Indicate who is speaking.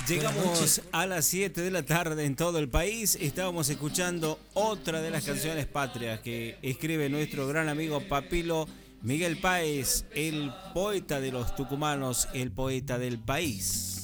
Speaker 1: Llegamos a las 7 de la tarde en todo el país. Estábamos escuchando otra de las canciones patrias que escribe nuestro gran amigo Papilo Miguel Páez, el poeta de los tucumanos, el poeta del país.